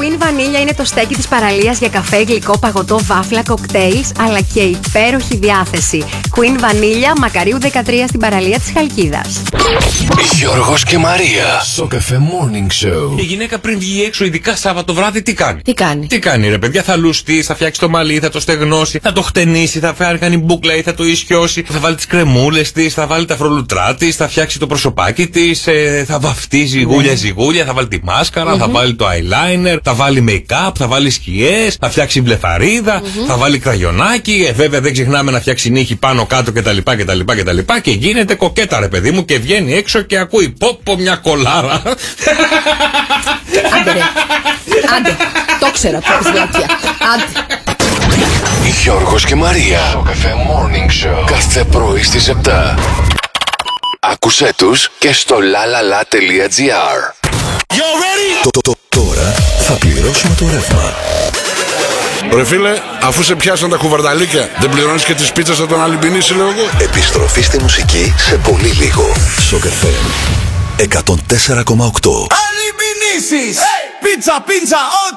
Queen Vanilla είναι το στέκι της παραλίας για καφέ, γλυκό, παγωτό, βάφλα, κοκτέιλς, αλλά και υπέροχη διάθεση. Queen Vanilla, Μακαρίου 13 στην παραλία της Χαλκίδας. Γιώργος και Μαρία. Σοκαφέ Morning Show. Η γυναίκα πριν βγει έξω, ειδικά Σάββατο βράδυ, τι κάνει? Τι κάνει Ρε παιδιά, θα λουστεί, θα φτιάξει το μαλλί, θα το στεγνώσει, θα το χτενίσει, θα κάνει μπούκλα ή θα το ισιώσει, θα βάλει τις κρεμούλες της, θα βάλει τα φρολουτρά της, θα φτιάξει το προσωπάκι της, θα βαφτεί ζυγούλια, θα βάλει τη μάσκαρα, θα βάλει το eyeliner, θα βάλει make-up, θα βάλει σκιές, θα φτιάξει μπλεφαρίδα, θα βάλει κραγιονάκι, βέβαια δεν ξεχνάμε να φτιάξει νύχι πάνω κάτω κτλ. Και γίνεται κοκέτα, ρε παιδί μου, και βγαίνει έξω και ακούει πόπο μια κολάρα. Άντε, το ξέρω, πλατιά. Άντε. Γιώργος και Μαρία. Σοκαφέ Morning Show. Κάθε πρωί στις 7. Άκουσέ τους και στο lalala.gr. Τώρα θα πληρώσουμε το ρεύμα. Ρε φίλε, αφού σε πιάσαν τα κουβαρνταλίκια, δεν πληρώνεις και τις πίτσες θα τον αλυμπινίσει, λέω εγώ. Επιστροφή στη μουσική σε πολύ λίγο. Σοκαφέ 104,8. Αλυμπινίσεις! Πίτσα,